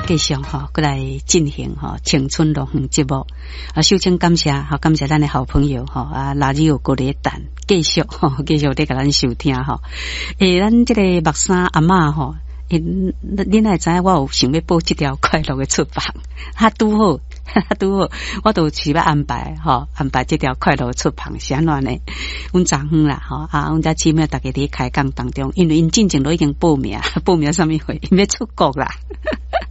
继续过来进行青春乐园节目首先感谢感谢咱的好朋友拉里奥国列蛋继续在给咱收听咱这个目山阿嬷恁也知影我有想要报这条快乐的出版拄好我都是要安排这条快乐的出版是安怎呢阮昨昏啦阮遮姊妹大家伫开讲当中因为因进前都已经报名什么会因要出国啦